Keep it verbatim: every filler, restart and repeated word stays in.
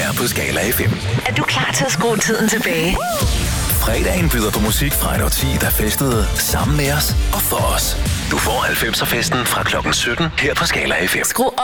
her på Skala F M. Er du klar til at skrue tiden tilbage? Fredagen byder på musik fra et årti, der festede sammen med os og for os. Du får halvfemser festen fra klokken sytten her på Skala F M. Skru op